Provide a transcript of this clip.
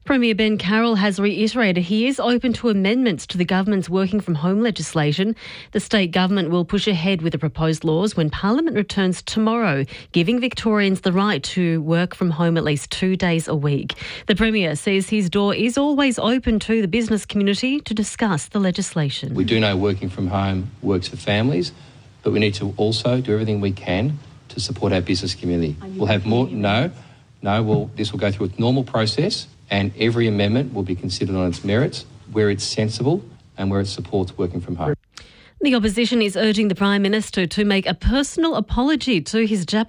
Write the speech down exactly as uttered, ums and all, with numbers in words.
Premier Ben Carroll has reiterated he is open to amendments to the government's working from home legislation. The state government will push ahead with the proposed laws when Parliament returns tomorrow, giving Victorians the right to work from home at least two days a week. The Premier says his door is always open to the business community to discuss the legislation. We do know working from home works for families, but we need to also do everything we can to support our business community. We'll have more... No, no, we'll, this will go through a normal process, and every amendment will be considered on its merits, where it's sensible and where it supports working from home. The opposition is urging the Prime Minister to make a personal apology to his Japanese